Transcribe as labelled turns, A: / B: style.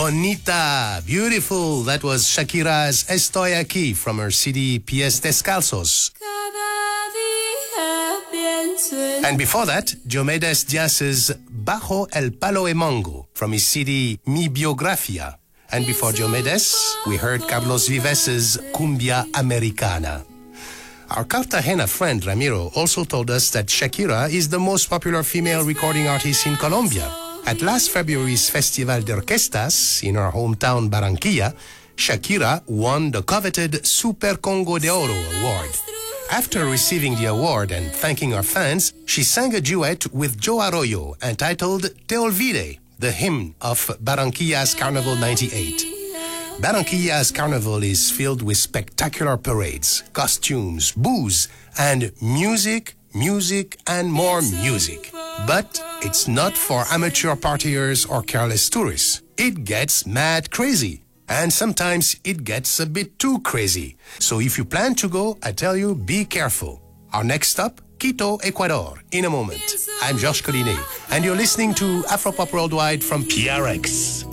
A: Bonita, beautiful. That was Shakira's Estoy Aquí from her CD Pies Descalzos. And before that, Diomedes Díaz's Bajo el Palo y Mango from his CD Mi Biografia. And before Diomedes, we heard Carlos Vives's Cumbia Americana. Our Cartagena friend Ramiro also told us that Shakira is the most popular female recording artist in Colombia. At last February's Festival de Orquestas in our hometown Barranquilla, Shakira won the coveted Super Congo de Oro award. After receiving the award and thanking her fans, she sang a duet with Joe Arroyo entitled Te Olvide, the hymn of Barranquilla's Carnival 98. Barranquilla's Carnival is filled with spectacular parades, costumes, booze, and music, and more music. But it's not for amateur partiers or careless tourists. It gets mad crazy. And sometimes it gets a bit too crazy. So if you plan to go, I tell you, be careful. Our next stop, Quito, Ecuador, in a moment. I'm Georges Collinet, and you're listening to Afropop Worldwide from PRX.